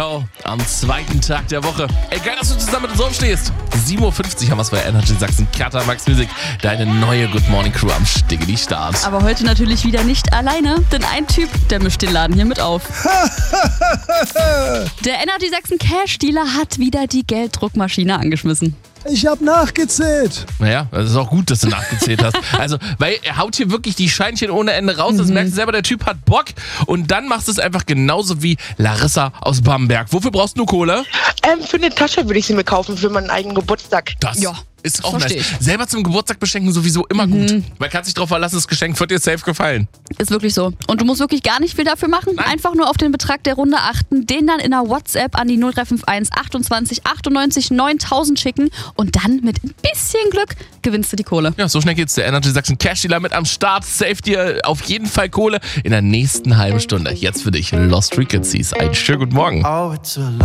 Yo, am zweiten Tag der Woche. Ey, geil, dass du zusammen mit uns aufstehst. 7.50 Uhr haben wir es bei Energy Sachsen. Kater Max Music, deine neue Good Morning Crew am Stiggeli-Start. Aber heute natürlich wieder nicht alleine, denn ein Typ, der mischt den Laden hier mit auf. Der Energy Sachsen Cash-Dealer hat wieder die Gelddruckmaschine angeschmissen. Ich hab nachgezählt. Naja, das ist auch gut, dass du nachgezählt hast. Also, weil er haut hier wirklich die Scheinchen ohne Ende raus. Das merkst du selber, der Typ hat Bock. Und dann machst du es einfach genauso wie Larissa aus Bamberg. Wofür brauchst du Kohle? Für eine Tasche würde ich sie mir kaufen, für meinen eigenen Geburtstag. Das Ja, ist auch versteh nice. ich. Selber zum Geburtstag beschenken sowieso immer gut. Man kann sich drauf verlassen, das Geschenk wird dir safe gefallen. Ist wirklich so. Und du musst wirklich gar nicht viel dafür machen. Nein. Einfach nur auf den Betrag der Runde achten, den dann in der WhatsApp an die 0351 28 98 9000 schicken und dann mit ein bisschen Glück gewinnst du die Kohle. Ja, so schnell geht's. Der Energy Sachsen Cash Dealer mit am Start. Save dir auf jeden Fall Kohle in der nächsten halben Stunde. Jetzt für dich Lost Frequencies. Einen schönen guten Morgen. Oh, it's a